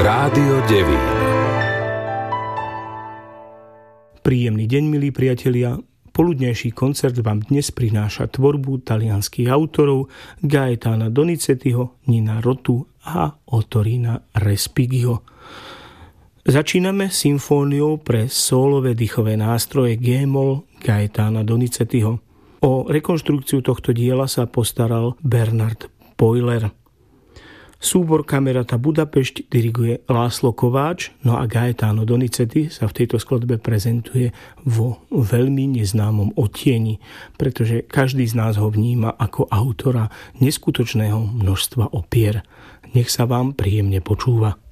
Rádio Devín. Príjemný deň, milí priatelia. Poludnejší koncert vám dnes prináša tvorbu talianskych autorov Gaetana Donizettiho, Nina Rotu a Ottorina Respighiho. Začíname symfóniou pre sólové dýchové nástroje G-moll Gaetana Donizettiho. O rekonštrukciu tohto diela sa postaral Bernard Poiler. Súbor Camerata Budapešť diriguje László Kovács, no a Gaetano Donizetti sa v tejto skladbe prezentuje vo veľmi neznámom odtieni, pretože každý z nás ho vníma ako autora neskutočného množstva opier. Nech sa vám príjemne počúva.